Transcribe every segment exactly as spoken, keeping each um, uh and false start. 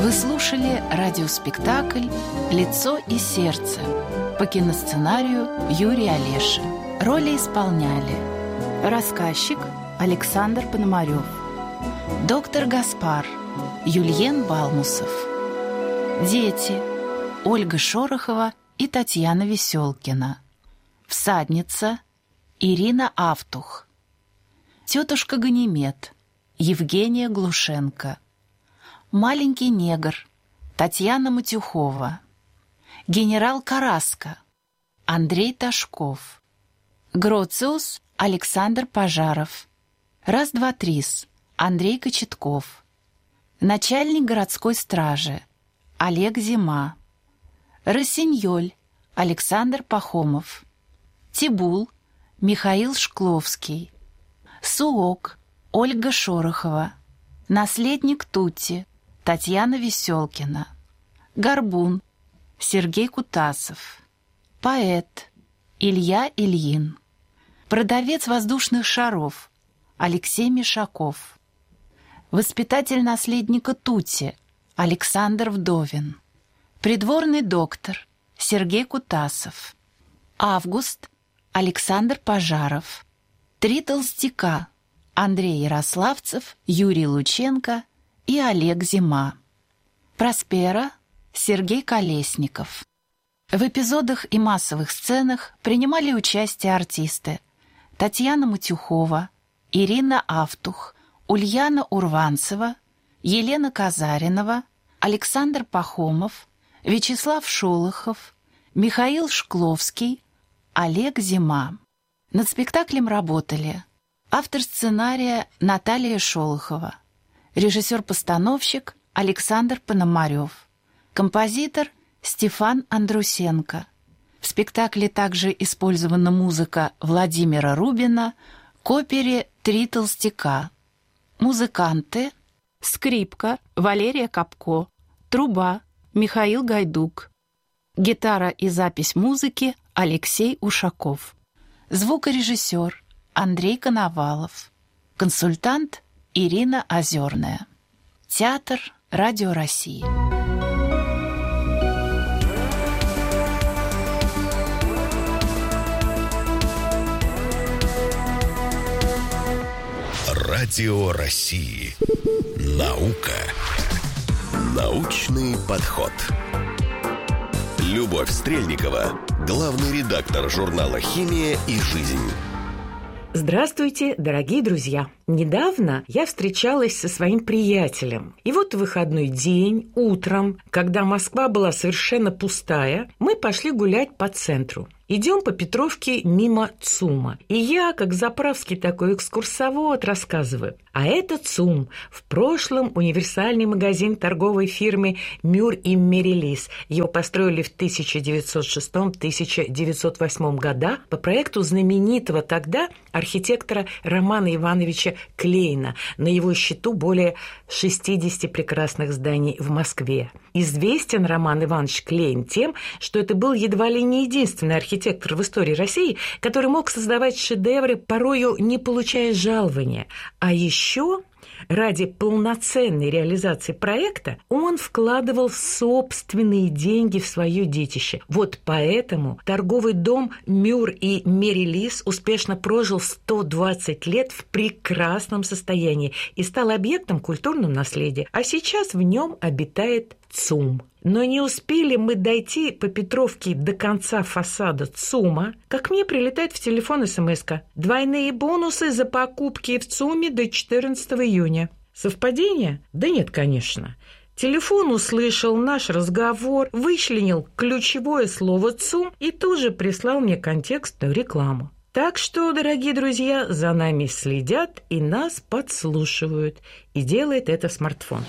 Вы слушали радиоспектакль «Лицо и сердце» по киносценарию Юрия Олеши. Роли исполняли рассказчик Александр Пономарев, доктор Гаспар Юльен Балмусов, дети Ольга Шорохова и Татьяна Веселкина, всадница Ирина Автух, тетушка Ганимед Евгения Глушенко, маленький негр Татьяна Матюхова, генерал Караска Андрей Ташков, Гроциус Александр Пожаров, раз-два-трис Андрей Кочетков, начальник городской стражи Олег Зима, Рассиньоль Александр Пахомов, Тибул Михаил Шкловский, Суок Ольга Шорохова, наследник Тутти Татьяна Веселкина, Горбун Сергей Кутасов, поэт Илья Ильин, продавец воздушных шаров Алексей Мишаков, воспитатель наследника Тутти Александр Вдовин, придворный доктор Сергей Кутасов, Август Александр Пожаров, три толстяка Андрей Ярославцев, Юрий Лученко и Олег Зима, Проспера Сергей Колесников. В эпизодах и массовых сценах принимали участие артисты Татьяна Матюхова, Ирина Автух, Ульяна Урванцева, Елена Казаринова, Александр Пахомов, Вячеслав Шолохов, Михаил Шкловский, Олег Зима. Над спектаклем работали автор сценария Наталья Шолохова, режиссер-постановщик Александр Пономарев, композитор Стефан Андрусенко. В спектакле также использована музыка Владимира Рубина к опере «Три толстяка». Музыканты: скрипка Валерия Капко, труба Михаил Гайдук, гитара и запись музыки Алексей Ушаков, звукорежиссер Андрей Коновалов, консультант Ирина Озерная. Театр Радио России. Радио России. Наука. Научный подход. Любовь Стрельникова, главный редактор журнала «Химия и жизнь». Здравствуйте, дорогие друзья! Недавно я встречалась со своим приятелем. И вот в выходной день, утром, когда Москва была совершенно пустая, мы пошли гулять по центру. Идем по Петровке мимо ЦУМа. И я, как заправский такой экскурсовод, рассказываю. А это ЦУМ. В прошлом универсальный магазин торговой фирмы «Мюр и Мерилис». Его построили в тысяча девятьсот шестом — тысяча девятьсот восьмом годах по проекту знаменитого тогда архитектора Романа Ивановича Клейна. На его счету более шестидесяти прекрасных зданий в Москве. Известен Роман Иванович Клейн тем, что это был едва ли не единственный архитектор в истории России, который мог создавать шедевры, порою не получая жалования. А еще ради полноценной реализации проекта он вкладывал собственные деньги в свое детище. Вот поэтому торговый дом «Мюр и Мерилис» успешно прожил сто двадцать лет в прекрасном состоянии и стал объектом культурного наследия. А сейчас в нем обитает ЦУМ. Но не успели мы дойти по Петровке до конца фасада ЦУМа, как мне прилетает в телефон смс-ка: «Двойные бонусы за покупки в ЦУМе до четырнадцатого июня». Совпадение? Да нет, конечно. Телефон услышал наш разговор, вычленил ключевое слово «ЦУМ» и тут же прислал мне контекстную рекламу. Так что, дорогие друзья, за нами следят и нас подслушивают. И делает это смартфон.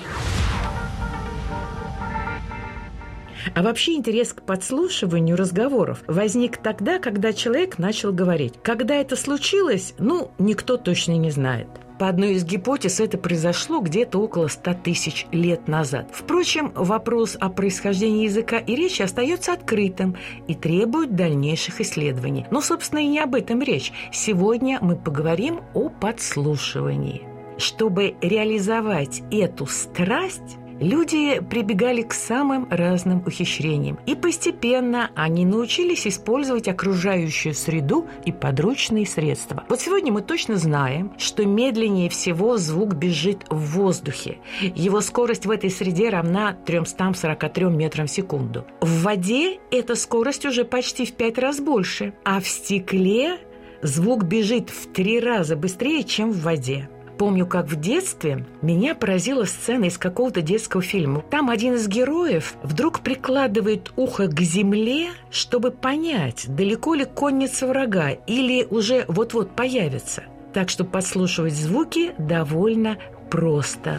А вообще интерес к подслушиванию разговоров возник тогда, когда человек начал говорить. Когда это случилось, ну, никто точно не знает. По одной из гипотез, это произошло где-то около ста тысяч лет назад. Впрочем, вопрос о происхождении языка и речи остается открытым и требует дальнейших исследований. Но, собственно, и не об этом речь. Сегодня мы поговорим о подслушивании. Чтобы реализовать эту страсть, люди прибегали к самым разным ухищрениям, и постепенно они научились использовать окружающую среду и подручные средства. Вот сегодня мы точно знаем, что медленнее всего звук бежит в воздухе. Его скорость в этой среде равна триста сорок три метрам в секунду. В воде эта скорость уже почти в пять раз больше, а в стекле звук бежит в три раза быстрее, чем в воде. Помню, как в детстве меня поразила сцена из какого-то детского фильма. Там один из героев вдруг прикладывает ухо к земле, чтобы понять, далеко ли конница врага или уже вот-вот появится. Так что подслушивать звуки довольно просто.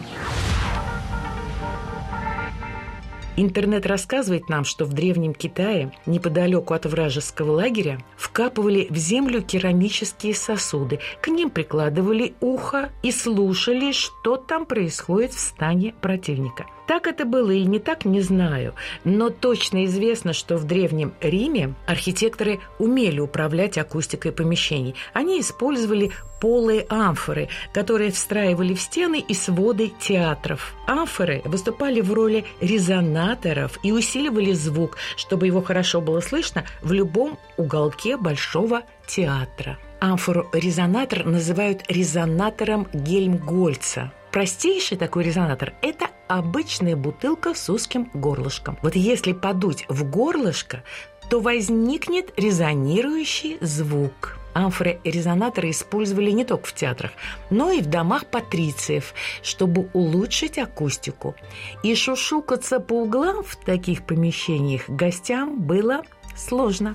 Интернет рассказывает нам, что в Древнем Китае, неподалеку от вражеского лагеря, вкапывали в землю керамические сосуды, к ним прикладывали ухо и слушали, что там происходит в стане противника. Так это было или не так, не знаю, но точно известно, что в Древнем Риме архитекторы умели управлять акустикой помещений. Они использовали полые амфоры, которые встраивали в стены и своды театров. Амфоры выступали в роли резонаторов и усиливали звук, чтобы его хорошо было слышно в любом уголке большого театра. Амфору-резонатор называют резонатором Гельмгольца. Простейший такой резонатор – это обычная бутылка с узким горлышком. Вот если подуть в горлышко, то возникнет резонирующий звук. Амфоры-резонаторы использовали не только в театрах, но и в домах патрициев, чтобы улучшить акустику. И шушукаться по углам в таких помещениях гостям было сложно.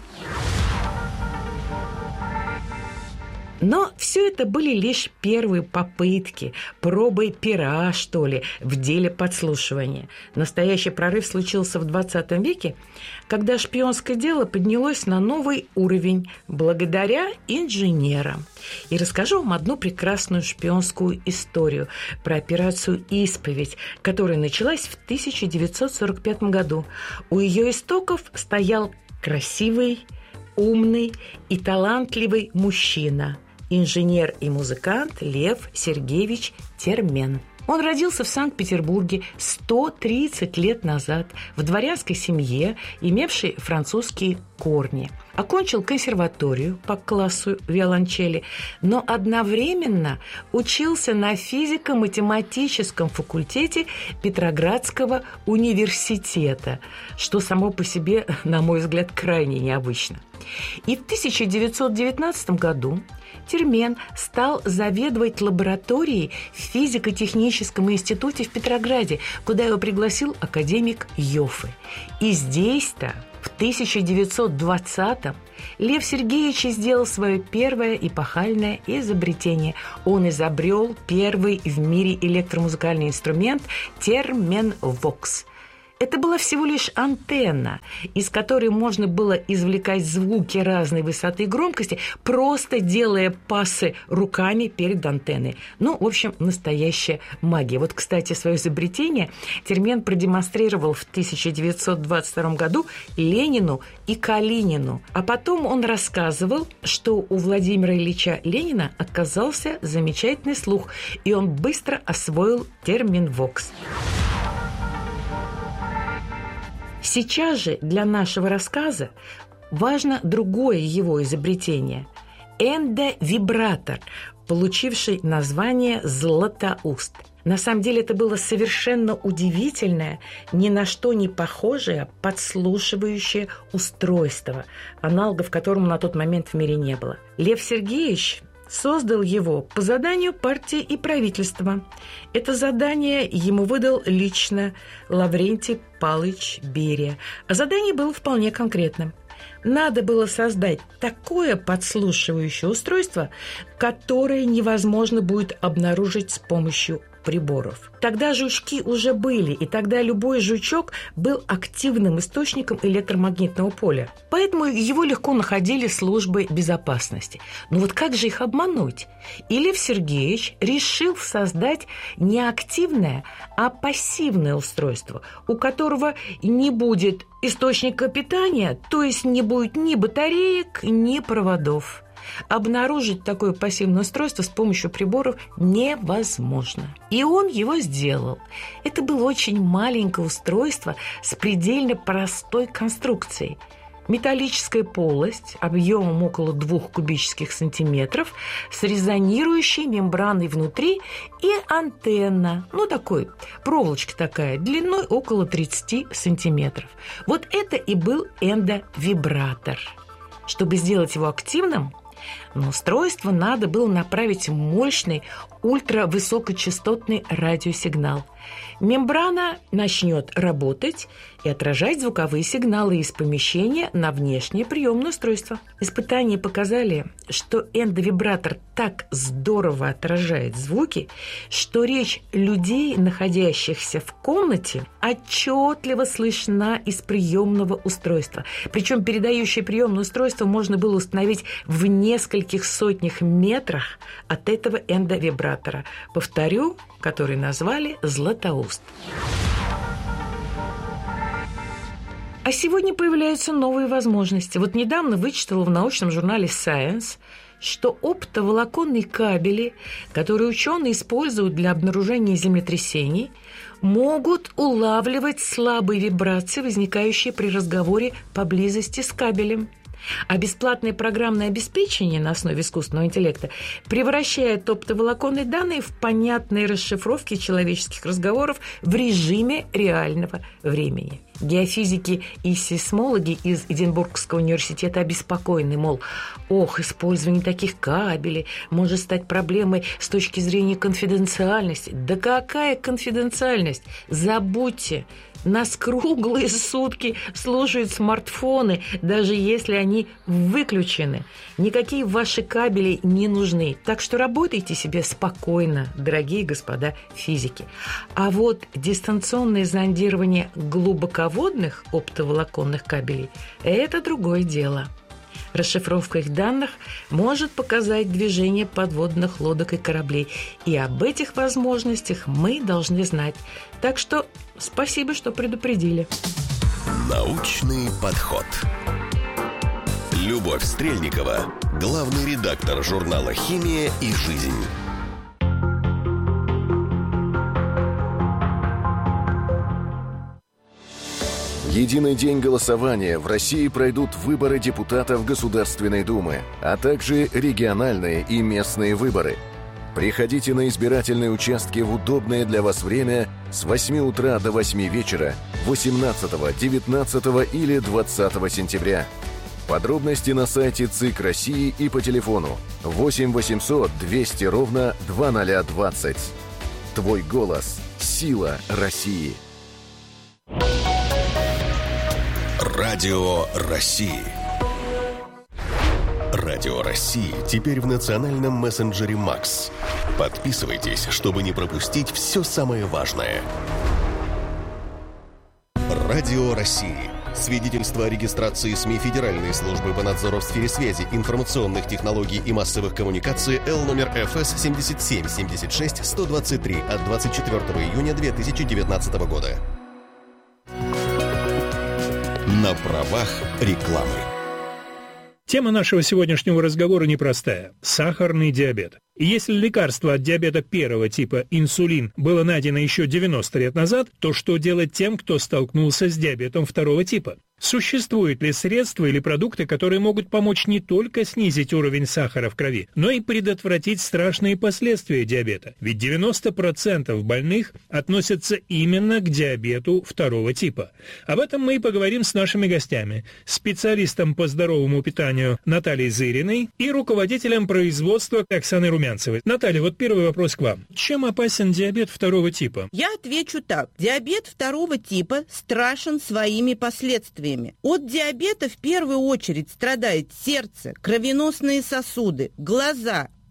Но все это были лишь первые попытки, пробы пера, что ли, в деле подслушивания. Настоящий прорыв случился в двадцатом веке, когда шпионское дело поднялось на новый уровень благодаря инженерам. И расскажу вам одну прекрасную шпионскую историю про операцию «Исповедь», которая началась в тысяча девятьсот сорок пятом году. У ее истоков стоял красивый, умный и талантливый мужчина – инженер и музыкант Лев Сергеевич Термен. Он родился в Санкт-Петербурге сто тридцать лет назад в дворянской семье, имевшей французские корни. Окончил консерваторию по классу виолончели, но одновременно учился на физико-математическом факультете Петроградского университета, что само по себе, на мой взгляд, крайне необычно. И в тысяча девятьсот девятнадцатом году Термен стал заведовать лабораторией в физико-техническом институте в Петрограде, куда его пригласил академик Йоффе. И здесь-то, в тысяча девятьсот двадцатом, Лев Сергеевич сделал свое первое эпохальное изобретение. Он изобрел первый в мире электромузыкальный инструмент терменвокс. Это была всего лишь антенна, из которой можно было извлекать звуки разной высоты и громкости, просто делая пассы руками перед антенной. Ну, в общем, настоящая магия. Вот, кстати, свое изобретение Термен продемонстрировал в тысяча девятьсот двадцать втором году Ленину и Калинину. А потом он рассказывал, что у Владимира Ильича Ленина оказался замечательный слух, и он быстро освоил терменвокс. Сейчас же для нашего рассказа важно другое его изобретение – эндовибратор, получивший название «Златоуст». На самом деле это было совершенно удивительное, ни на что не похожее подслушивающее устройство, аналогов которому на тот момент в мире не было. Лев Сергеевич создал его по заданию партии и правительства. Это задание ему выдал лично Лаврентий Павлович Берия. А задание было вполне конкретным. Надо было создать такое подслушивающее устройство, которое невозможно будет обнаружить с помощью приборов. Тогда жучки уже были, и тогда любой жучок был активным источником электромагнитного поля. Поэтому его легко находили службы безопасности. Но вот как же их обмануть? И Лев Сергеевич решил создать не активное, а пассивное устройство, у которого не будет источника питания, то есть не будет ни батареек, ни проводов. обнаружить такое пассивное устройство с помощью приборов невозможно. И он его сделал. Это было очень маленькое устройство с предельно простой конструкцией. Металлическая полость объемом около двух кубических сантиметров с резонирующей мембраной внутри и антенна, ну такой, проволочка такая, длиной около тридцать сантиметров. Вот это и был эндовибратор. Чтобы сделать его активным, на устройство надо было направить мощный ультравысокочастотный радиосигнал. Мембрана начнет работать и отражать звуковые сигналы из помещения на внешнее приемное устройство. Испытания показали, что эндовибратор так здорово отражает звуки, что речь людей, находящихся в комнате, отчетливо слышна из приемного устройства. Причем передающее приемное устройство можно было установить в нескольких сотнях метрах от этого эндовибратора. Повторю, который назвали «Златоуст». А сегодня появляются новые возможности. Вот недавно вычитала в научном журнале Science, что оптоволоконные кабели, которые ученые используют для обнаружения землетрясений, могут улавливать слабые вибрации, возникающие при разговоре поблизости с кабелем. А бесплатное программное обеспечение на основе искусственного интеллекта превращает оптоволоконные данные в понятные расшифровки человеческих разговоров в режиме реального времени. Геофизики и сейсмологи из Эдинбургского университета обеспокоены, мол, ох, использование таких кабелей может стать проблемой с точки зрения конфиденциальности. Да какая конфиденциальность? Забудьте. Нас круглые сутки слушают смартфоны, даже если они выключены. Никакие ваши кабели не нужны. Так что работайте себе спокойно, дорогие господа физики. А вот дистанционное зондирование глубоководных оптоволоконных кабелей – это другое дело. Расшифровка их данных может показать движение подводных лодок и кораблей. И об этих возможностях мы должны знать. Так что спасибо, что предупредили. Научный подход. Любовь Стрельникова, главный редактор журнала «Химия и жизнь». В единый день голосования в России пройдут выборы депутатов Государственной Думы, а также региональные и местные выборы. Приходите на избирательные участки в удобное для вас время с восьми утра до восьми вечера восемнадцатого, девятнадцатого или двадцатого сентября. Подробности на сайте ЦИК России и по телефону восемь восемьсот двести ровно двадцать двадцать. Твой голос – сила России. Радио России. Радио России теперь в национальном мессенджере Макс. Подписывайтесь, чтобы не пропустить все самое важное. Радио России. Свидетельство о регистрации СМИ Федеральной службы по надзору в сфере связи, информационных технологий и массовых коммуникаций Л номер Ф С семь семь семь шесть сто двадцать три от двадцать четвёртого июня две тысячи девятнадцатого года. На правах рекламы. Тема нашего сегодняшнего разговора непростая – сахарный диабет. И если лекарство от диабета первого типа, инсулин, было найдено еще девяносто лет назад, то что делать тем, кто столкнулся с диабетом второго типа? Существуют ли средства или продукты, которые могут помочь не только снизить уровень сахара в крови, но и предотвратить страшные последствия диабета? Ведь девяносто процентов больных относятся именно к диабету второго типа. Об этом мы и поговорим с нашими гостями. Специалистом по здоровому питанию Натальей Зыриной и руководителем производства Оксаной Румянцевой. Наталья, вот первый вопрос к вам. Чем опасен диабет второго типа? Я отвечу так. Диабет второго типа страшен своими последствиями. От диабета в первую очередь страдает сердце, кровеносные сосуды, глаза,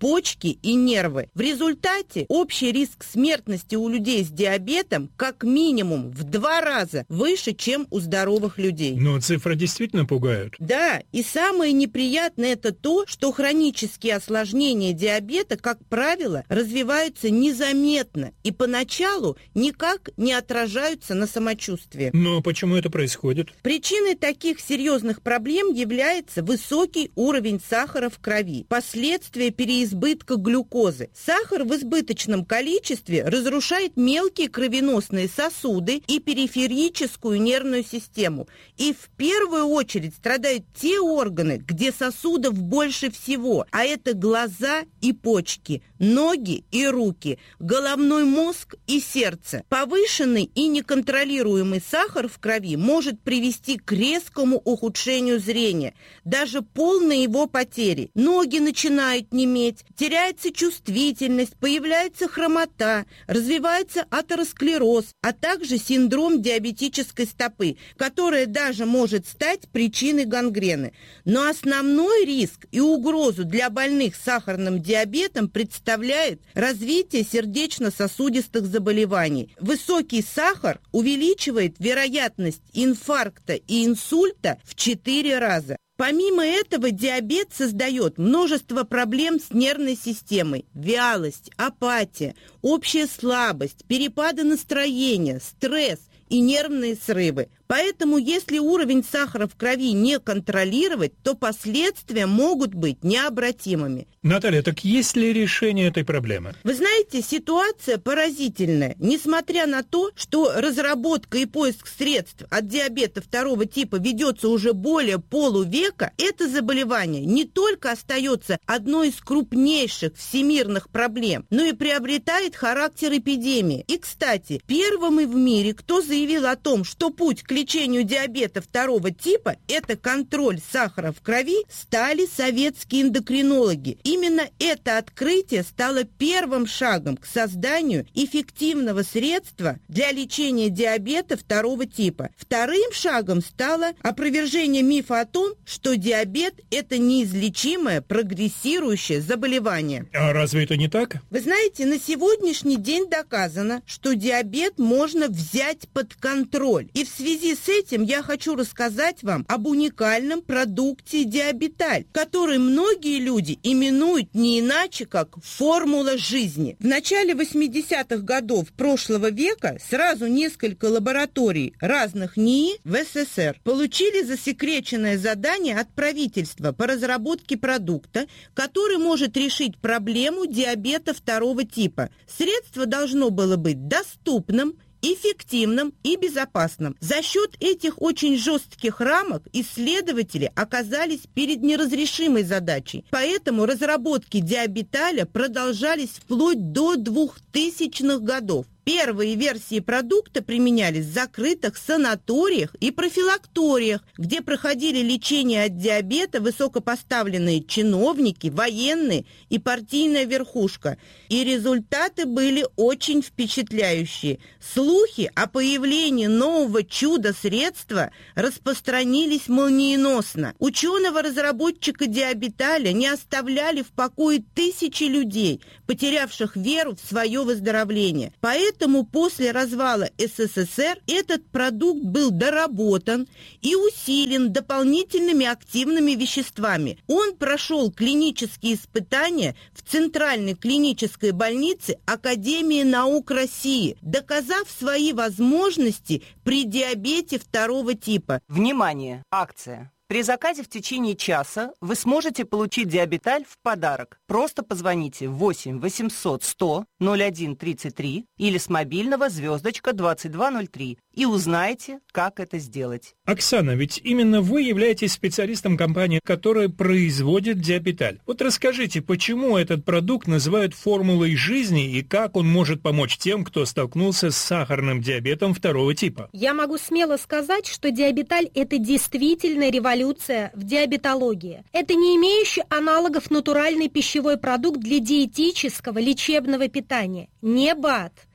почки и нервы. В результате общий риск смертности у людей с диабетом как минимум в два раза выше, чем у здоровых людей. Но цифры действительно пугают. Да, и самое неприятное это то, что хронические осложнения диабета, как правило, развиваются незаметно и поначалу никак не отражаются на самочувствии. Но почему это происходит? Причиной таких серьезных проблем является высокий уровень сахара в крови, последствия переизбытка глюкозы. Сахар в избыточном количестве разрушает мелкие кровеносные сосуды и периферическую нервную систему. И в первую очередь страдают те органы, где сосудов больше всего, а это глаза и почки, ноги и руки, головной мозг и сердце. Повышенный и неконтролируемый сахар в крови может привести к резкому ухудшению зрения, даже полной его потери. Ноги начинают неметь, теряется чувствительность, появляется хромота, развивается атеросклероз, а также синдром диабетической стопы, которая даже может стать причиной гангрены. Но основной риск и угрозу для больных с сахарным диабетом представляет развитие сердечно-сосудистых заболеваний. Высокий сахар увеличивает вероятность инфаркта и инсульта в четыре раза. Помимо этого, диабет создает множество проблем с нервной системой: вялость, апатия, общая слабость, перепады настроения, стресс и нервные срывы. Поэтому, если уровень сахара в крови не контролировать, то последствия могут быть необратимыми. Наталья, так есть ли решение этой проблемы? Вы знаете, ситуация поразительная. Несмотря на то, что разработка и поиск средств от диабета второго типа ведется уже более полувека, это заболевание не только остается одной из крупнейших всемирных проблем, но и приобретает характер эпидемии. И, кстати, первым в мире, кто заявил о том, что путь к лечению диабета второго типа – это контроль сахара в крови, стали советские эндокринологи. Именно это открытие стало первым шагом к созданию эффективного средства для лечения диабета второго типа. Вторым шагом стало опровержение мифа о том, что диабет – это неизлечимое прогрессирующее заболевание. А разве это не так? Вы знаете, на сегодняшний день доказано, что диабет можно взять под контроль. И в связи с этим я хочу рассказать вам об уникальном продукте Диабеталь, который многие люди именуют не иначе, как формула жизни. В начале восьмидесятых годов прошлого века сразу несколько лабораторий разных НИИ в СССР получили засекреченное задание от правительства по разработке продукта, который может решить проблему диабета второго типа. Средство должно было быть доступным, эффективным и безопасным. За счет этих очень жестких рамок исследователи оказались перед неразрешимой задачей. Поэтому разработки Диабеталя продолжались вплоть до двухтысячных годов. Первые версии продукта применялись в закрытых санаториях и профилакториях, где проходили лечение от диабета высокопоставленные чиновники, военные и партийная верхушка. И результаты были очень впечатляющие. Слухи о появлении нового чудо-средства распространились молниеносно. Ученого-разработчика Диабеталя не оставляли в покое тысячи людей, потерявших веру в свое выздоровление. Поэтому Поэтому после развала СССР этот продукт был доработан и усилен дополнительными активными веществами. Он прошел клинические испытания в Центральной клинической больнице Академии наук России, доказав свои возможности при диабете второго типа. Внимание! Акция! При заказе в течение часа вы сможете получить Диабеталь в подарок. Просто позвоните восемь восемьсот сто ноль один тридцать три или с мобильного звездочка двадцать два ноль три и узнайте, как это сделать. Оксана, ведь именно вы являетесь специалистом компании, которая производит Диабеталь. Вот расскажите, почему этот продукт называют формулой жизни и как он может помочь тем, кто столкнулся с сахарным диабетом второго типа? Я могу смело сказать, что Диабеталь – это действительно революция в диабетологии. Это не имеющий аналогов натуральный пищевой продукт для диетического лечебного питания. Не БАД.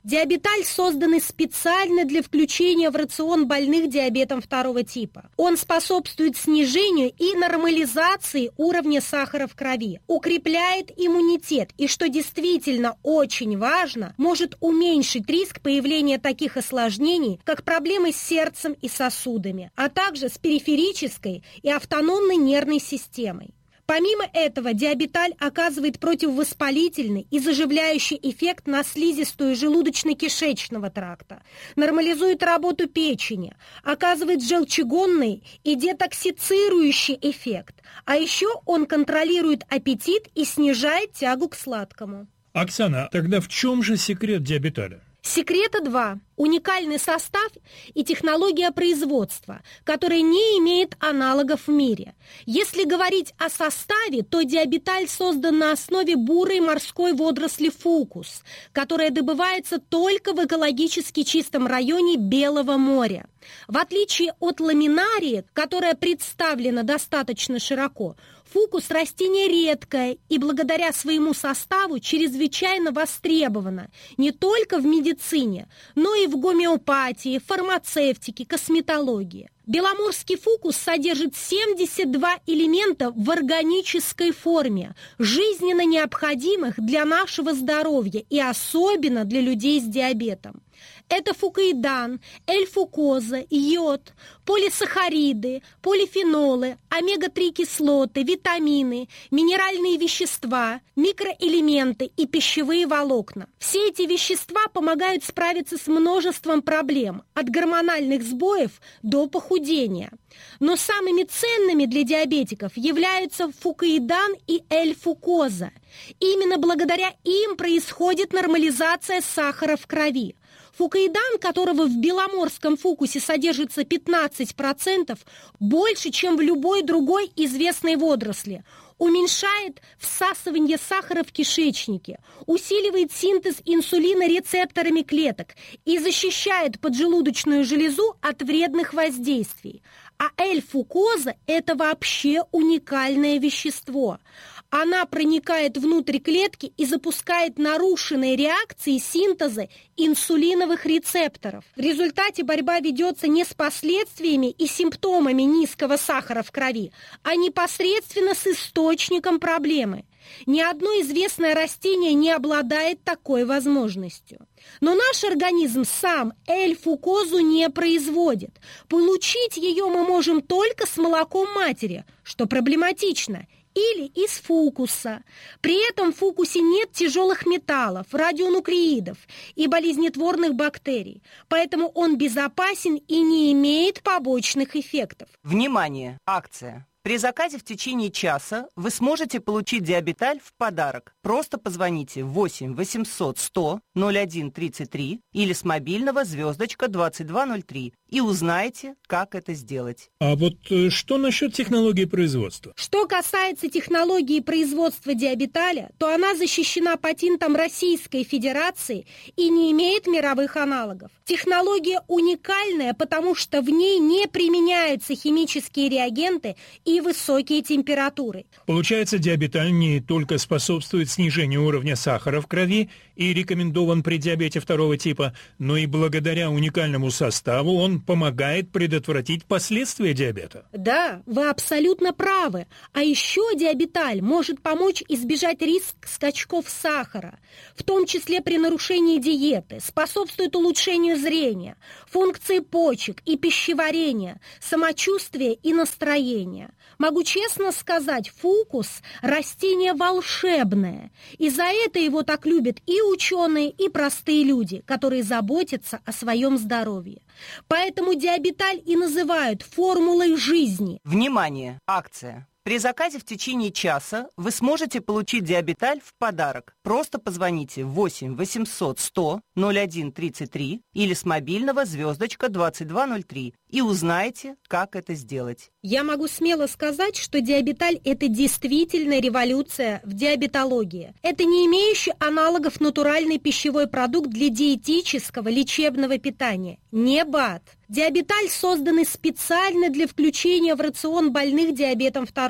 Диабеталь созданы специально для включения в рацион больных диабетом второго типа. Он способствует снижению и нормализации уровня сахара в крови, укрепляет иммунитет и, что действительно очень важно, может уменьшить риск появления таких осложнений, как проблемы с сердцем и сосудами, а также с периферической и автономной нервной системой. Помимо этого, диабеталь оказывает противовоспалительный и заживляющий эффект на слизистую желудочно-кишечного тракта, нормализует работу печени, оказывает желчегонный и детоксицирующий эффект, а еще он контролирует аппетит и снижает тягу к сладкому. Оксана, тогда в чем же секрет диабеталя? Секрета два. Уникальный состав и технология производства, которая не имеет аналогов в мире. Если говорить о составе, то диабеталь создан на основе бурой морской водоросли фукус, которая добывается только в экологически чистом районе Белого моря. В отличие от ламинарии, которая представлена достаточно широко, фукус – растение редкое и благодаря своему составу чрезвычайно востребовано не только в медицине, но и в гомеопатии, фармацевтике, косметологии. Беломорский фукус содержит семьдесят два элемента в органической форме, жизненно необходимых для нашего здоровья и особенно для людей с диабетом. Это фукоидан, эль-фукоза, йод, полисахариды, полифенолы, омега три кислоты, витамины, минеральные вещества, микроэлементы и пищевые волокна. Все эти вещества помогают справиться с множеством проблем, от гормональных сбоев до похудения. Но самыми ценными для диабетиков являются фукоидан и эль-фукоза. Именно благодаря им происходит нормализация сахара в крови. Фукоидан, которого в беломорском фукусе содержится пятнадцать процентов, больше, чем в любой другой известной водоросли, уменьшает всасывание сахара в кишечнике, усиливает синтез инсулина рецепторами клеток и защищает поджелудочную железу от вредных воздействий. А эль-фукоза – это вообще уникальное вещество. Она проникает внутрь клетки и запускает нарушенные реакции синтеза инсулиновых рецепторов. В результате борьба ведется не с последствиями и симптомами низкого сахара в крови, а непосредственно с источником проблемы. Ни одно известное растение не обладает такой возможностью. Но наш организм сам эль-фукозу не производит. Получить ее мы можем только с молоком матери, что проблематично, или из фукуса. При этом в фукусе нет тяжелых металлов, радионуклеидов и болезнетворных бактерий, поэтому он безопасен и не имеет побочных эффектов. Внимание! Акция! При заказе в течение часа вы сможете получить диабеталь в подарок. Просто позвоните восемь восемьсот сто ноль один тридцать три или с мобильного звездочка двадцать два ноль три и узнайте, как это сделать. А вот э, что насчет технологии производства? Что касается технологии производства диабеталя, то она защищена патентом Российской Федерации и не имеет мировых аналогов. Технология уникальная, потому что в ней не применяются химические реагенты и высокие температуры. Получается, диабеталь не только способствует снижению уровня сахара в крови и рекомендован при диабете второго типа, но и благодаря уникальному составу он помогает предотвратить последствия диабета. Да, вы абсолютно правы. А еще диабеталь может помочь избежать риск скачков сахара, в том числе при нарушении диеты, способствует улучшению зрения, функции почек и пищеварения, самочувствия и настроения. Могу честно сказать, фукус – растение волшебное, и за это его так любят и ученые, и простые люди, которые заботятся о своем здоровье. Поэтому диабеталь и называют формулой жизни. Внимание! Акция! При заказе в течение часа вы сможете получить диабеталь в подарок. Просто позвоните восемь восемьсот сто ноль один тридцать три или с мобильного звездочка двадцать два ноль три и узнайте, как это сделать. Я могу смело сказать, что диабеталь – это действительно революция в диабетологии. Это не имеющий аналогов натуральный пищевой продукт для диетического лечебного питания. Не БАД. Диабеталь создан специально для включения в рацион больных диабетом второго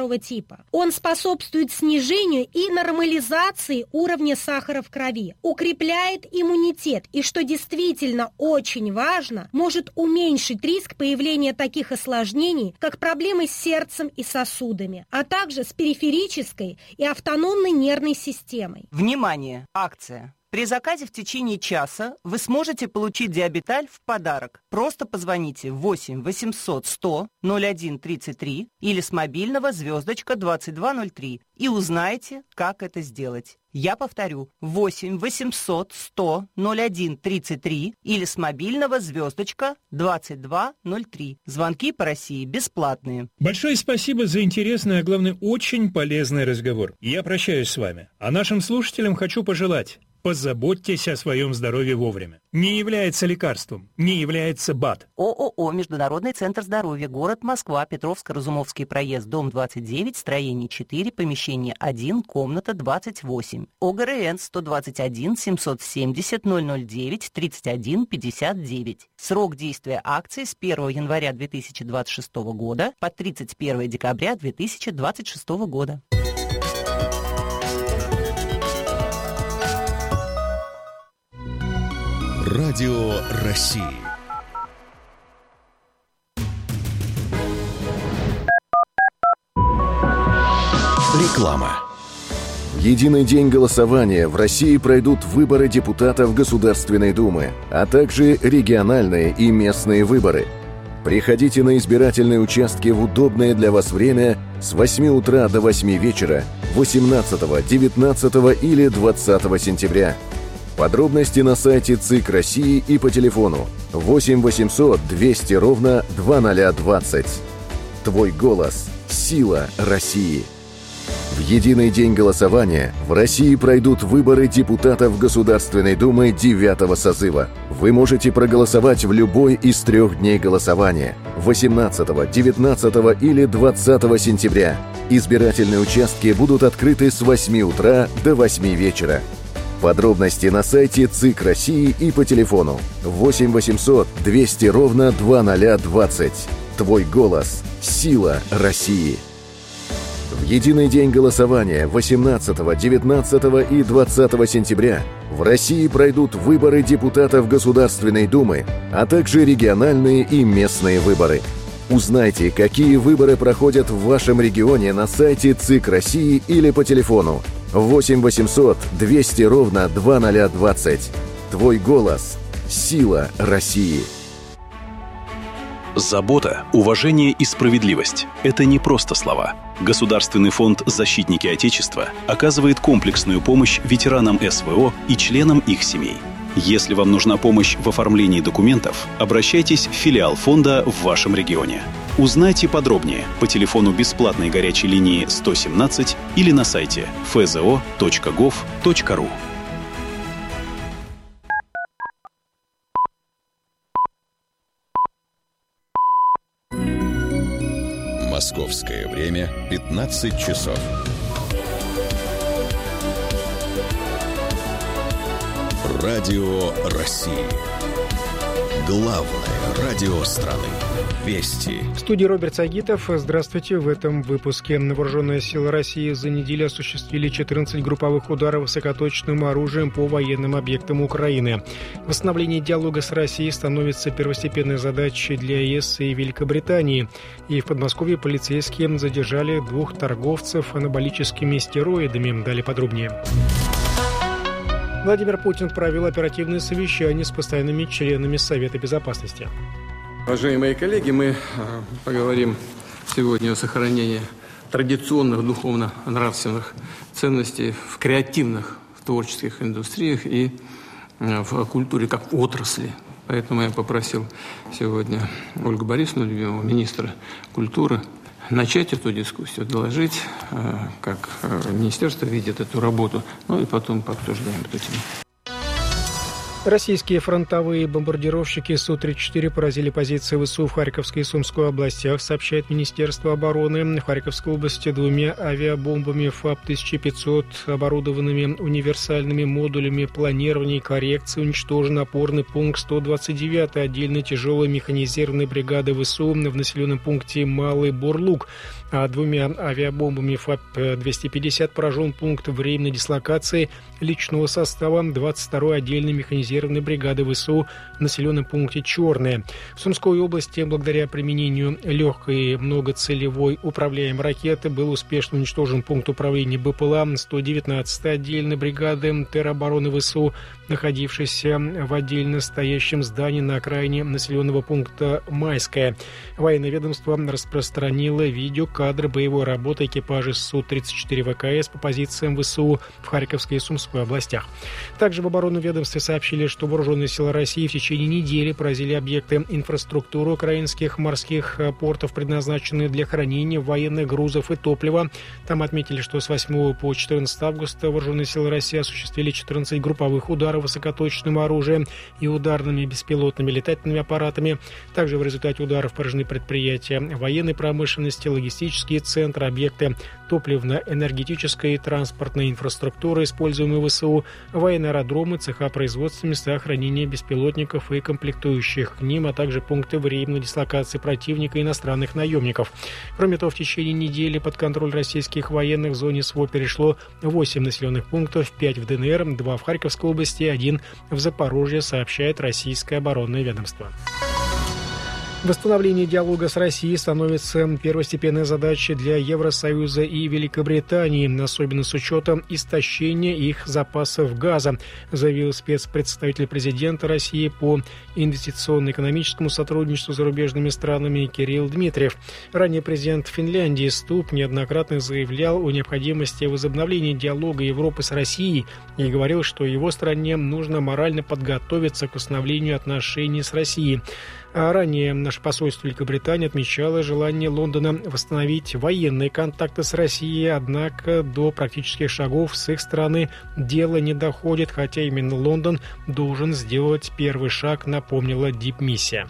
второго типа. Он способствует снижению и нормализации уровня сахара в крови, укрепляет иммунитет и, что действительно очень важно, может уменьшить риск появления таких осложнений, как проблемы с сердцем и сосудами, а также с периферической и автономной нервной системой. Внимание! Акция. При заказе в течение часа вы сможете получить диабеталь в подарок. Просто позвоните восемь восемьсот сто ноль один тридцать три или с мобильного звездочка двадцать два ноль три и узнайте, как это сделать. Я повторю, восемь восемьсот сто ноль один тридцать три или с мобильного звездочка двадцать два ноль три. Звонки по России бесплатные. Большое спасибо за интересный, а главное, очень полезный разговор. Я прощаюсь с вами. А нашим слушателям хочу пожелать: позаботьтесь о своем здоровье вовремя. Не является лекарством, не является БАД. ООО «Международный центр здоровья», город Москва, Петровско-Разумовский проезд, дом двадцать девять, строение четыре, помещение один, комната двадцать восемь. ОГРН сто двадцать один семьсот семьдесят ноль ноль девять тридцать один пятьдесят девять. Срок действия акции с первого января две тысячи двадцать шестого года по тридцать первого декабря две тысячи двадцать шестого года. Радио России. Реклама. Единый день голосования в России пройдут выборы депутатов Государственной Думы, а также региональные и местные выборы. Приходите на избирательные участки в удобное для вас время с восьми утра до восьми вечера восемнадцатого, девятнадцатого или двадцатого сентября. Подробности на сайте ЦИК России и по телефону восемь восемьсот двести ровно двадцать двадцать. Твой голос – сила России. В единый день голосования в России пройдут выборы депутатов Государственной Думы девятого созыва. Вы можете проголосовать в любой из трех дней голосования – восемнадцатого, девятнадцатого или двадцатого сентября. Избирательные участки будут открыты с восьми утра до восьми вечера. Подробности на сайте ЦИК России и по телефону восемь восемьсот двести ровно двадцать двадцать. Твой голос – сила России. В единый день голосования восемнадцатого, девятнадцатого и двадцатого сентября в России пройдут выборы депутатов Государственной Думы, а также региональные и местные выборы. Узнайте, какие выборы проходят в вашем регионе на сайте ЦИК России или по телефону восемь восемьсот двести ровно двадцать двадцать. Твой голос – сила России. Забота, уважение и справедливость – это не просто слова. Государственный фонд «Защитники Отечества» оказывает комплексную помощь ветеранам СВО и членам их семей. Если вам нужна помощь в оформлении документов, обращайтесь в филиал фонда в вашем регионе. Узнайте подробнее по телефону бесплатной горячей линии сто семнадцать или на сайте эф зэ о точка гов точка ру. Московское время пятнадцать часов. Радио России. Главное радио страны. Вести. В студии Роберт Сагитов. Здравствуйте. В этом выпуске. Вооруженные силы России за неделю осуществили четырнадцать групповых ударов высокоточным оружием по военным объектам Украины. Восстановление диалога с Россией становится первостепенной задачей для ЕС и Великобритании. И в Подмосковье полицейские задержали двух торговцев анаболическими стероидами. Далее подробнее. Владимир Путин провел оперативное совещание с постоянными членами Совета Безопасности. Уважаемые коллеги, мы поговорим сегодня о сохранении традиционных духовно-нравственных ценностей в креативных, в творческих индустриях и в культуре как отрасли. Поэтому я попросил сегодня Ольгу Борисовну, любимого министра культуры, начать эту дискуссию, доложить, как министерство видит эту работу, ну и потом пообсуждаем эту тему. Российские фронтовые бомбардировщики Су тридцать четыре поразили позиции ВСУ в Харьковской и Сумской областях, сообщает Министерство обороны. В Харьковской области двумя авиабомбами ФАП тысяча пятьсот, оборудованными универсальными модулями планирования и коррекции, уничтожен опорный пункт сто двадцать девятой отдельной тяжелой механизированной бригады ВСУ в населенном пункте Малый Бурлук. а двумя авиабомбами ФАП двести пятьдесят поражен пункт временной дислокации личного состава двадцать второй отдельной механизированной бригады ВСУ в населенном пункте Черное. В Сумской области, благодаря применению легкой многоцелевой управляемой ракеты, был успешно уничтожен пункт управления БПЛА сто девятнадцатой отдельной бригады теробороны ВСУ, находившийся в отдельно стоящем здании на окраине населенного пункта Майское. Военное ведомство распространило видеокадры боевой работы экипажей Су тридцать четыре ВКС по позициям ВСУ в Харьковской и Сумской областях. Также в оборонном ведомстве сообщили, что вооруженные силы России в течение недели поразили объекты инфраструктуры украинских морских портов, предназначенные для хранения военных грузов и топлива. Там отметили, что с восьмого по четырнадцатое августа вооруженные силы России осуществили четырнадцать групповых ударов высокоточным оружием и ударными беспилотными летательными аппаратами. Также в результате ударов поражены предприятия военной промышленности, логистические центры, объекты топливно-энергетической и транспортной инфраструктуры, используемые ВСУ, военные аэродромы, цеха производства, места хранения беспилотников и комплектующих к ним, а также пункты временной дислокации противника и иностранных наемников. Кроме того, в течение недели под контроль российских военных в зоне СВО перешло восемь населенных пунктов, пять в ДНР, два в Харьковской области, один в Запорожье, сообщает российское оборонное ведомство. Восстановление диалога с Россией становится первостепенной задачей для Евросоюза и Великобритании, особенно с учетом истощения их запасов газа, заявил спецпредставитель президента России по инвестиционно-экономическому сотрудничеству с зарубежными странами Кирилл Дмитриев. Ранее президент Финляндии Ступ неоднократно заявлял о необходимости возобновления диалога Европы с Россией и говорил, что его стране нужно морально подготовиться к восстановлению отношений с Россией. А ранее наше посольство Великобритании отмечало желание Лондона восстановить военные контакты с Россией, однако до практических шагов с их стороны дело не доходит, хотя именно Лондон должен сделать первый шаг, напомнила дипмиссия.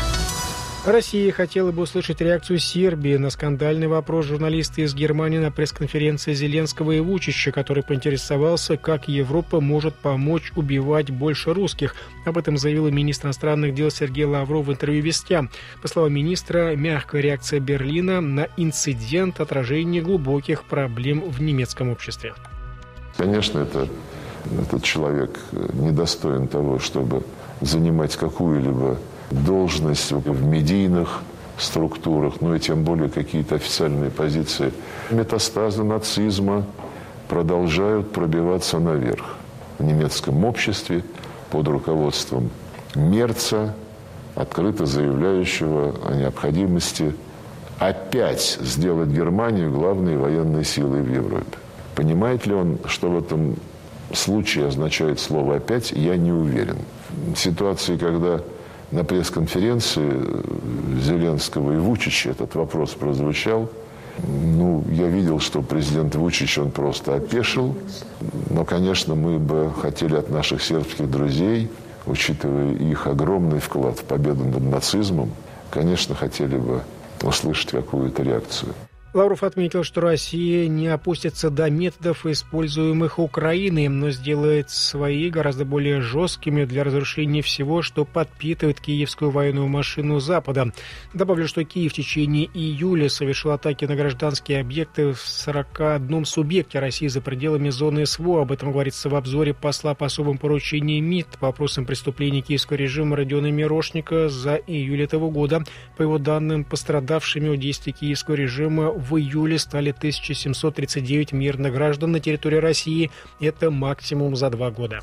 Россия хотела бы услышать реакцию Сербии на скандальный вопрос журналиста из Германии на пресс-конференции Зеленского и Вучича, который поинтересовался, как Европа может помочь убивать больше русских. Об этом заявил министр иностранных дел Сергей Лавров в интервью «Вестям». По словам министра, мягкая реакция Берлина на инцидент – отражение глубоких проблем в немецком обществе. Конечно, это, этот человек недостоин того, чтобы занимать какую-либо должность в медийных структурах, ну и тем более какие-то официальные позиции. Метастазы нацизма продолжают пробиваться наверх. В немецком обществе под руководством Мерца, открыто заявляющего о необходимости опять сделать Германию главной военной силой в Европе. Понимает ли он, что в этом случае означает слово «опять», я не уверен. В ситуации, когда на пресс-конференции Зеленского и Вучича этот вопрос прозвучал, ну, я видел, что президент Вучич, он просто опешил. Но, конечно, мы бы хотели от наших сербских друзей, учитывая их огромный вклад в победу над нацизмом, конечно, хотели бы услышать какую-то реакцию. Лавров отметил, что Россия не опустится до методов, используемых Украиной, но сделает свои гораздо более жесткими для разрушения всего, что подпитывает киевскую военную машину Запада. Добавлю, что Киев в течение июля совершил атаки на гражданские объекты в сорока одном субъекте России за пределами зоны СВО. Об этом говорится в обзоре посла по особым поручениям МИД по вопросам преступлений киевского режима Родиона Мирошника за июль этого года. По его данным, пострадавшими от действий киевского режима в июле стали тысяча семьсот тридцать девять мирных граждан на территории России. Это максимум за два года.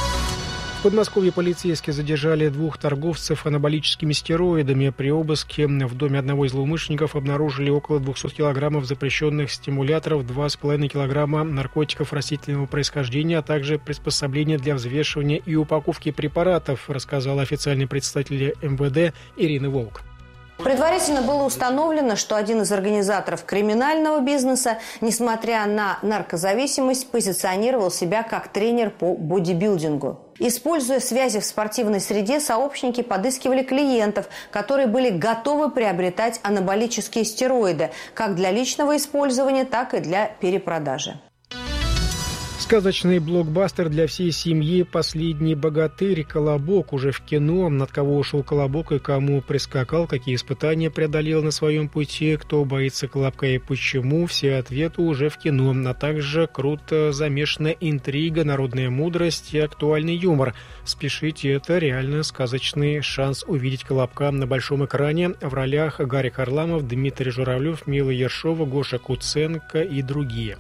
В Подмосковье полицейские задержали двух торговцев анаболическими стероидами. При обыске в доме одного из злоумышленников обнаружили около двухсот килограммов запрещенных стимуляторов, два с половиной килограмма наркотиков растительного происхождения, а также приспособления для взвешивания и упаковки препаратов, рассказала официальный представитель эм вэ дэ Ирина Волк. Предварительно было установлено, что один из организаторов криминального бизнеса, несмотря на наркозависимость, позиционировал себя как тренер по бодибилдингу. Используя связи в спортивной среде, сообщники подыскивали клиентов, которые были готовы приобретать анаболические стероиды как для личного использования, так и для перепродажи. Сказочный блокбастер для всей семьи «Последний богатырь. Колобок» уже в кино. От кого ушел Колобок и кому прискакал, какие испытания преодолел на своем пути, кто боится Колобка и почему, все ответы уже в кино. А также круто замешана интрига, народная мудрость и актуальный юмор. Спешите, это реально сказочный шанс увидеть Колобка на большом экране в ролях Гарик Харламов, Дмитрий Журавлев, Мила Ершова, Гоша Куценко и другие.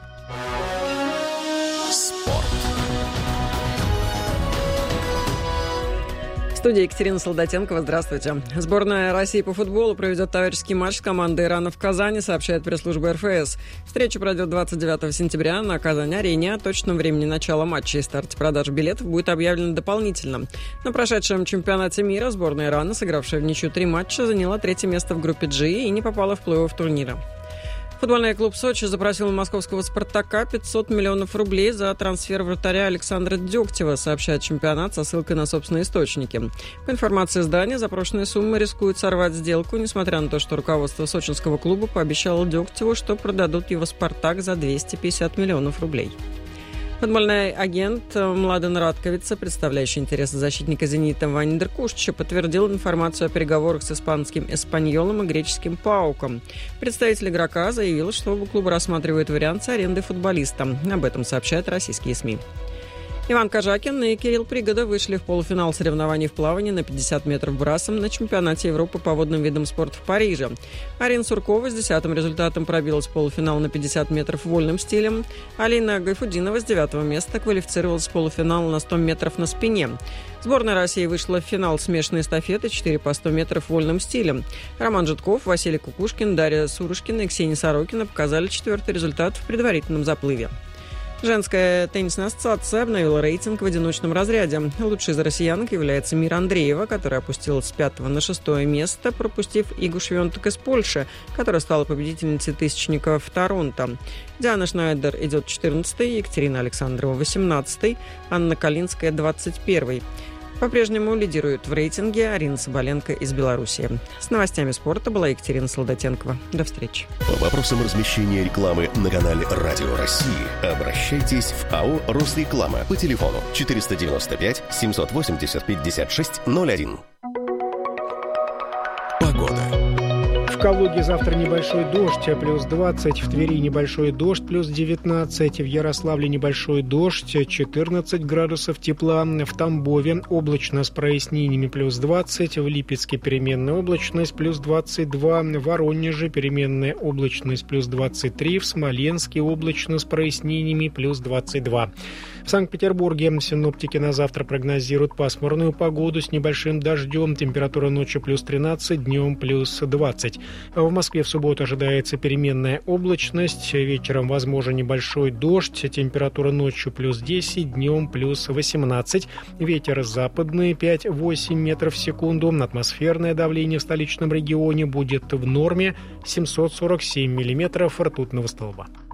В студии Екатерина Солдатенкова. Здравствуйте. Сборная России по футболу проведет товарищеский матч с командой Ирана в Казани, сообщает пресс-служба эр эф эс. Встреча пройдет двадцать девятого сентября на Казань-арене. О точном времени начала матча и старте продаж билетов будет объявлено дополнительно. На прошедшем чемпионате мира сборная Ирана, сыгравшая в ничью три матча, заняла третье место в группе G и не попала в плей-офф турнира. Футбольный клуб «Сочи» запросил у московского «Спартака» пятьсот миллионов рублей за трансфер вратаря Александра Дегтева, сообщает чемпионат со ссылкой на собственные источники. По информации издания, запрошенная сумма рискует сорвать сделку, несмотря на то, что руководство сочинского клуба пообещало Дегтеву, что продадут его «Спартак» за двести пятьдесят миллионов рублей. Футбольный агент Младен Радковица, представляющий интересы защитника «Зенита» Вани Дркушча, подтвердил информацию о переговорах с испанским «Эспаньолом» и греческим «Пауком». Представитель игрока заявил, что оба клуба рассматривают вариант с арендой футболиста. Об этом сообщают российские СМИ. Иван Кожакин и Кирилл Пригода вышли в полуфинал соревнований в плавании на пятьдесят метров брасом на чемпионате Европы по водным видам спорта в Париже. Арина Суркова с десятым результатом пробилась в полуфинал на пятьдесят метров вольным стилем. Алина Гайфудинова с девятого места квалифицировалась в полуфинал на сто метров на спине. Сборная России вышла в финал смешанной эстафеты четыре по сто метров вольным стилем. Роман Житков, Василий Кукушкин, Дарья Сурушкина и Ксения Сорокина показали четвертый результат в предварительном заплыве. Женская теннисная ассоциация обновила рейтинг в одиночном разряде. Лучшей из россиянок является Мира Андреева, которая опустилась с пятого на шестое место, пропустив Игу Швионтек из Польши, которая стала победительницей тысячника в Торонто. Диана Шнайдер идет четырнадцатой, Екатерина Александрова восемнадцатой, Анна Калинская двадцать первой. По-прежнему лидирует в рейтинге Арина Соболенко из Беларуси. С новостями спорта была Екатерина Солдатенкова. До встречи. По вопросам размещения рекламы на канале Радио России обращайтесь в АО «Росреклама» по телефону четыреста девяносто пять семьсот восемьдесят пятьдесят шесть ноль один. Погода. В Калуге завтра небольшой дождь, плюс двадцать, в Твери небольшой дождь, плюс девятнадцать, в Ярославле небольшой дождь, четырнадцать градусов тепла, в Тамбове облачно с прояснениями, плюс двадцать, в Липецке переменная облачность, плюс двадцать два, в Воронеже переменная облачность, плюс двадцать три, в Смоленске облачно с прояснениями, плюс двадцать два. В Санкт-Петербурге синоптики на завтра прогнозируют пасмурную погоду с небольшим дождем, температура ночью плюс тринадцать, днем плюс двадцать. В Москве в субботу ожидается переменная облачность, вечером возможен небольшой дождь, температура ночью плюс десять, днем плюс восемнадцать, ветер западный пять-восемь метров в секунду, атмосферное давление в столичном регионе будет в норме семьсот сорок семь миллиметров ртутного столба.